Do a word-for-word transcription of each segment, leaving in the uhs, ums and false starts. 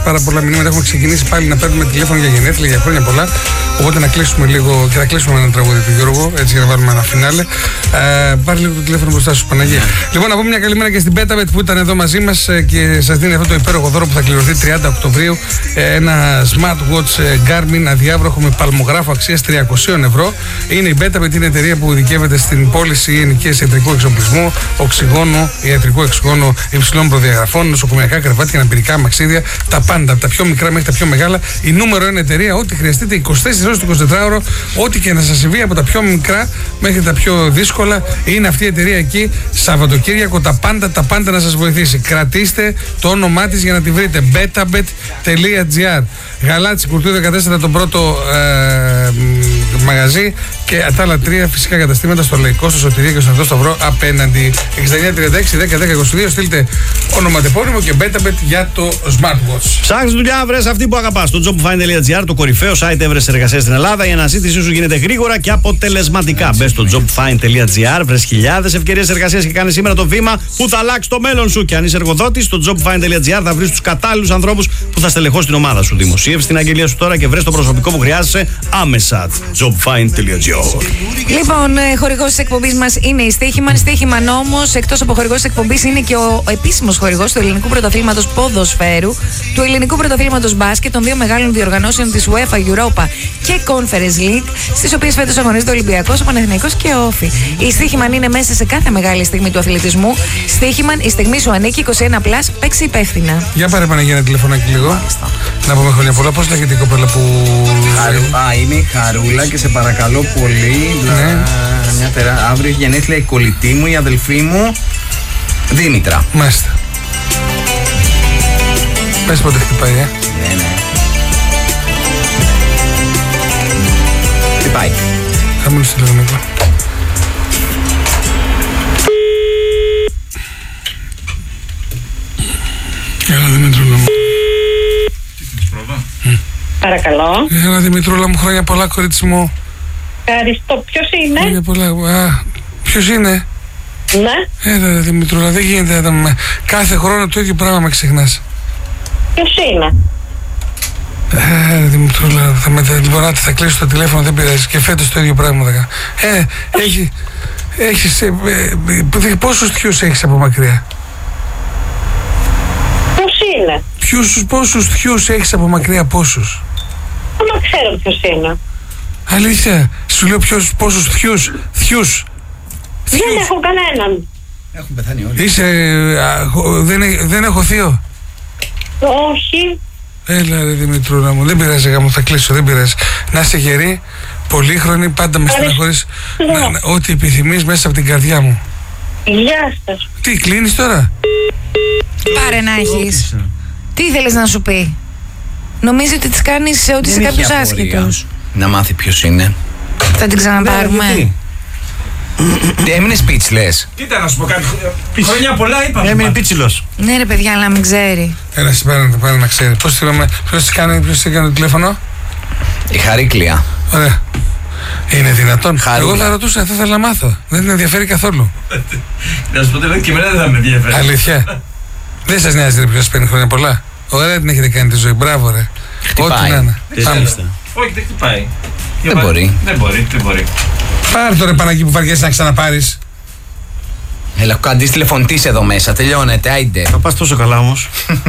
πάρα πολλά μηνύματα. Έχουμε ξεκινήσει πάλι να παίρνουμε τηλέφωνο για γενέθλια, για χρόνια πολλά. Οπότε να κλείσουμε λίγο και να κλείσουμε ένα τραγούδι του Γιώργου, έτσι για να βάλουμε ένα φινάλε. Ε, πάρε λίγο το τηλέφωνο μπροστά σου, Παναγία. Yeah. Λοιπόν, να πούμε μια καλημέρα και στην Betabet που ήταν εδώ μαζί μας και σας δίνει αυτό το υπέροχο δώρο που θα κληρωθεί τριάντα Οκτωβρίου. Ένα smartwatch Garmin αδιάβροχο με παλμογράφο αξίας τριακόσια ευρώ. Είναι η Betabet, είναι εταιρεία που ειδικεύεται στην πώληση ενοικίας ιατρικού εξοπλισμού, οξυγόνου, ιατρικού εξυγόνου υψηλών προδιαγραφών, νοσοκομιακά κρεβάτια, αναπηρικά αμαξίδια, τα πάντα, από τα πιο μικρά μέχρι τα πιο μεγάλα. Η νούμερο ένα εταιρεία, ό,τι χρειαστείτε είκοσι τέσσερις ώρες το εικοσιτετράωρο, ό,τι και να σας συμβεί από τα πιο μικρά μέχρι τα πιο δύσκολα, είναι αυτή η εταιρεία εκεί. Σαββατοκύριακο, τα πάντα, τα πάντα να σας βοηθήσει. Κρατήστε το όνομά της για να τη βρείτε. betabet τελεία gr. Γαλάτσι Κουρτού δεκατέσσερα, το πρώτο ε, μαγαζί, και τα άλλα τρία φυσικά καταστήματα στο Λαϊκό, στο Σωτηρία και στο Ανδρό Σταυρό απέναντι. εξήντα εννιά τριάντα έξι δέκα δέκα είκοσι δύο. Στείλτε ονοματεπώνυμο και Betabet για το smartwatch. Ψάχνεις δουλειά, βρες αυτή που αγαπάς. Το jobfind τελεία gr, το κορυφαίο site έβρεσης εργασίας στην Ελλάδα. Η αναζήτησή σου γίνεται γρήγορα και αποτελεσματικά. Μπες στο jobfind τελεία gr, βρες χιλιάδες ευκαιρίες εργασίας και κάνεις σήμερα το βήμα που θα αλλάξει το μέλλον σου. Και αν είσαι εργοδότης, στο jobfind τελεία gr θα βρεις τους κατάλληλους ανθρώπους που θα στελεχώσουν την ομάδα σου. Δημοσίευσε την αγγελία σου τώρα και βρες το προσωπικό που χρειάζεσαι άμεσα. jobfind τελεία gr. Λοιπόν, χορηγός της εκπομπής μας είναι η Στίχημαν. Στίχημαν όμως, εκτός από χορηγός της εκπομπής, είναι και ο επίσημος χορηγός του Ελληνικού Πρωταθλήματος Ποδοσφαίρου, του Ελληνικού Πρωταθλήματος Μπάσκετ, των δύο μεγάλων διοργανώσεων της UEFA, Europa και Conference League, στις οποίες φέτος αγωνίζεται ο Ολυμπιακός, ο Παναθηναϊκός και ο Όφη. Η Στίχημαν είναι μέσα σε κάθε μεγάλη στιγμή του αθλητισμού. Στίχημαν, η στιγμή σου ανήκει. είκοσι ένα πλας, παίξει υπεύθυνα. Για πάρε Παναγία ένα τηλεφωνάκι λίγο. Μάλιστα. Να πούμε χρόνια πολλά. Πώς λέγεται η κοπέλα που. Α, είναι η Χαρούλα και σε παρακαλώ πολύ. Ναι. Μια τερά... Αύριο έχει γενέθλια η κολλητή μου, η αδελφή μου, Δήμητρα. Μάλιστα. Πες πότε χτυπάει, ε. Ναι, ναι. Χτυπάει. Θα μιλήσω λίγο μικρό. Έλα Δημητρούλα μου. Παρακαλώ. Έλα Δημητρούλα μου, χρόνια πολλά κορίτσι μου. Ευχαριστώ. Ποιος είναι? Χρόνια πολλά. Α, ποιος είναι? Ναι. Έλα Δημητρούλα, δεν γίνεται να με... Κάθε χρόνο το ίδιο πράγμα με ξεχνάς. Ποιος είναι? Ε, Δημητρούλα, θα, με, λοιπόν, θα κλείσω το τηλέφωνο, δεν πειράζει. Και φέτος το ίδιο πράγμα θα κάνω. Ε, έχει, έχεις, ε, ε, πόσους θειούς έχεις από μακριά? Ποιος είναι? Ποιους, πόσους θειούς έχεις από μακριά, πόσους? Δεν ξέρω ποιος είναι. Αλήθεια, σου λέω ποιος, πόσους θειούς, θειούς. Δεν έχω κανέναν. Έχουν πεθάνει όλοι. Είσαι, α, δεν, δεν έχω θείο. Όχι. Έλα ρε Δημητρούλα μου, δεν πειράζει γάμο, θα κλείσω, δεν πειράζει. Να είσαι γερή, πολύχρονη, πάντα με στεναχωρείς, ό,τι επιθυμείς μέσα από την καρδιά μου. Γεια σας. Τι, κλείνεις τώρα? Πάρε να έχεις. Τι ήθελες να σου πει? Νομίζει ότι της κάνεις ότι είσαι κάποιος άσχετος. Να μάθει ποιος είναι. Θα την ξαναπάρουμε. Έμεινε speechless. Κοίτα να σου πω κάτι. Χρόνια πολλά είπαμε. Έμεινε πίτσιλος. Ναι ρε παιδιά, αλλά μην ξέρει. Έλα σε πάρε, πάρε να ξέρει. Πώς θέλουμε, ποιος της κάνει, ποιος της έκανε το τηλέφωνο? Η Χαρίκλια. Ωραία. Είναι δυνατόν? Χαρούλα. Εγώ θα ρωτούσα, θα ήθελα να μάθω. Δεν με ενδιαφέρει καθόλου. Να σου πω ότι και εμένα δεν θα με ενδιαφέρει. Αλήθεια. Δεν σας νοιάζει ρε ποιος σας παίρνει χρόνια πολλά? Ωραία την έχετε κάνει τη ζωή, μπράβο ρε. Ό,τι να είναι. Όχι, δεν χτυπάει. Δεν μπορεί. Δεν μπορεί, δεν μπορεί. Πάρε το ρε Παναγί που βαριέσαι να ξαναπάρεις. Έλα, έχω αντίστοιχη τηλεφωνητής εδώ μέσα. Τελειώνεται, άιντε. Θα πας τόσο καλά όμως.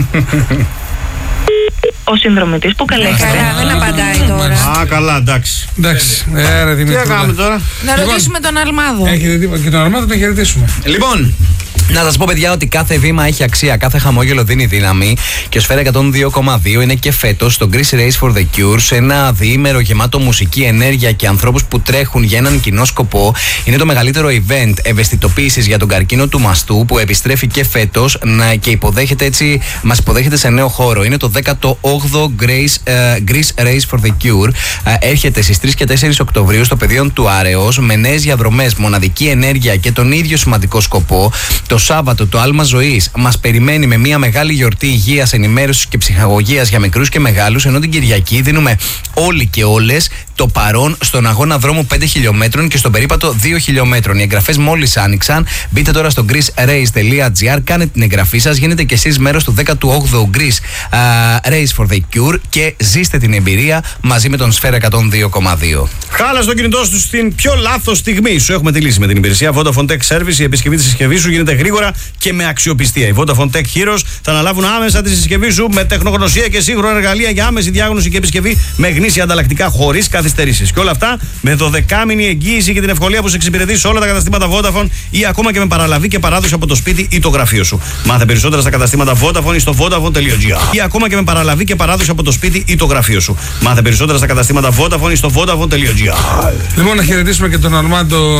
Ο συνδρομητής που καλέσατε. Καλά, δεν απαντάει τώρα. Α, καλά, εντάξει. Εντάξει, ε, ρε Τι Δημήτρη. θα κάνουμε τώρα? Να ρωτήσουμε τον Αλμάδο. Έχετε τίποτα και τον Αρμάδο τον χαιρετήσουμε. Λοιπόν, να σας πω παιδιά ότι κάθε βήμα έχει αξία, κάθε χαμόγελο δίνει δύναμη και ο Σφαίρα εκατόν δύο κόμμα δύο είναι και φέτος στο Greece Race for the Cure σε ένα διήμερο γεμάτο μουσική, ενέργεια και ανθρώπους που τρέχουν για έναν κοινό σκοπό. Είναι το μεγαλύτερο event ευαισθητοποίησης για τον καρκίνο του μαστού που επιστρέφει και φέτος και υποδέχεται έτσι, μας υποδέχεται σε νέο χώρο. Είναι το δέκατο όγδοο Greece, uh, Greece Race for the Cure. Uh, έρχεται στις τρεις και τέσσερις Οκτωβρίου στο πεδίο του Άρεος με νέες διαδρομές, μοναδική ενέργεια και τον ίδιο σημαντικό σκοπό. Το Σάββατο το Άλμα Ζωής μας περιμένει με μια μεγάλη γιορτή υγείας, ενημέρωσης και ψυχαγωγίας για μικρούς και μεγάλους, ενώ την Κυριακή δίνουμε όλοι και όλες το παρόν στον αγώνα δρόμου πέντε χιλιόμετρων και στον περίπατο δύο χιλιόμετρων. Οι εγγραφές μόλις άνοιξαν. Μπείτε τώρα στο greece race τελεία gr, κάνετε την εγγραφή σας, γίνετε και εσείς μέρος του δέκατου όγδοου Greece uh, Race for the Cure και ζήστε την εμπειρία μαζί με τον Σφαίρα εκατόν δύο κόμμα δύο. Χάλα το κινητό σου στην πιο λάθος στιγμή. Σου έχουμε τη λύση με την υπηρεσία Vodafone Tech Service. Η επισκευή της συσκευής σου γίνεται γρήγορα και με αξιοπιστία. Οι Vodafone Tech Heroes θα αναλάβουν άμεσα τη συσκευή σου με τεχνογνωσία και σύγχρονα εργαλεία για άμεση διάγνωση και επισκευή με γνήσια ανταλλακτικά χωρίς καθυστερήσεις. Και όλα αυτά με δωδεκάμηνη εγγύηση και την ευκολία που σε εξυπηρετεί σε όλα τα καταστήματα Vodafone ή ακόμα και με παραλαβή και παράδοση από το σπίτι ή το γραφείο σου. Μάθε περισσότερα στα καταστήματα Vodafone ή στο vodafone τελεία gr ή ακόμα και με παραλαβή και παράδοση από το σπίτι ή το γραφείο σου. Μάθε περισσότερα στα καταστήματα Vodafone ή στο vodafone τελεία gr. Λοιπόν, να χαιρετήσουμε και τον Αρμάντο